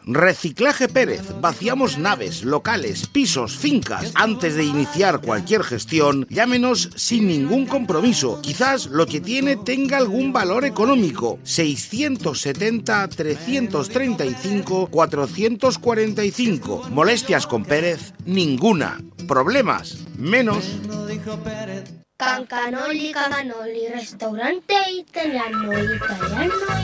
Reciclaje Pérez. Vaciamos naves, locales, pisos, fincas. Antes de iniciar cualquier gestión, llámenos sin ningún compromiso. Quizás lo que tiene tenga algún valor económico. 670-335-445. Molestias con Pérez, ninguna. Problemas, menos. Cancanoli, restaurante italiano.